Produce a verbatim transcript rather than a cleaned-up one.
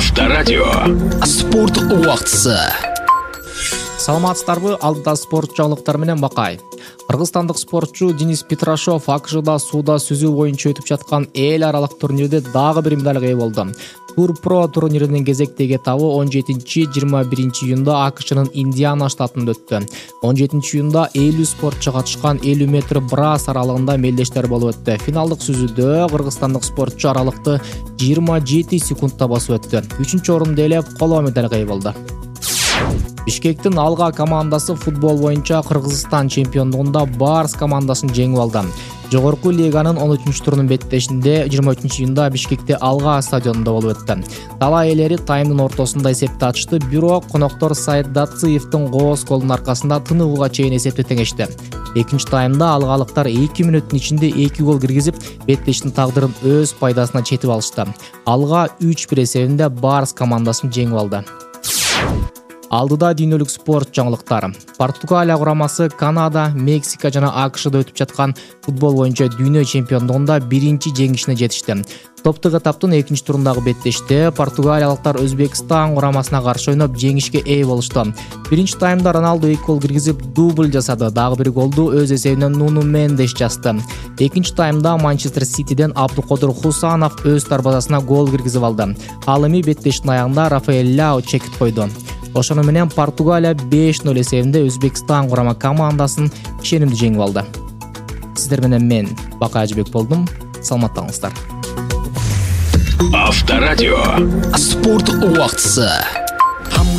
Авторадио. Спорт убактысы. Саламатсыздарбы, алдыда спорт жаңылыктары менен Бакай. Кыргызстандык спортчу Денис Петрашов АКШда сууда сүзүү боюнча өтүп жаткан эл аралык турнирде дагы бир медалга ээ болду. Тур Про турниринин кезектеги этабы он жетинчи — жыйырма биринчи июнда АКШнын Индиана штатында өттү. он жетинчи июнда элүү спортчу катышкан элүү метр брас аралыгында мелдештер болуп өттү. Финалдык сүзүүдө кыргызстандык спортчу аралыкты жыйырма жети секундта басып өттү. үчүнчү орунду ээлеп коло медалга ээ болду. Бишкектин Алга командасы футбол боюнча Кыргызстан чемпиондугунда Барс командасын жеңип алды. Жогорку лиганын он үчүнчү турунун беттешинде жыйырма үчүнчү июнда Бишкекте Алга стадионунда болуп өттү. Талаа ээлери таймдын ортосунда эсепти ачты, бирок коноктор Сайт Дациевдин кооз голунун аркасында тыныгууга чейин эсепти теңешти. Экинчи таймда алгалыктар эки мүнөттүн ичинде эки гол киргизип, беттештин тагдырын өз пайдасына четип алышты. Алга үч бир эсебинде Барс командасын жеңип алды. Алдыда дүйнөлүк спорт жаңылыктары. Португалия курамасы Канада, Мексика жана АКШда өтүп жаткан футбол боюнча дүйнө чемпиондугунда биринчи жеңишине жетишти. Топтук этаптын экинчи турундагы беттеште португалиялыктар Өзбекстан курамасына каршы ойноп жеңишке ээ болушту. Биринчи таймда Роналду эки гол киргизип дубль жасады. Дагы бир голду өз эсебинен Нуну Мендеш жазды. Экинчи таймда Манчестер Ситиден Абдукодур Хусанов өз дарбазасына гол киргизип алды. Ал эми беттештин аягында Рафаэль Ляо чекит койду. Ошону менен Португалия беш нөл эсебинде Өзбекстан курама командасын ишенимдүү жеңип алды. Сиздер менен мен Бакай Ажыбек болдум. Саламаттаңыздар. Авторадио. Спорт убактысы.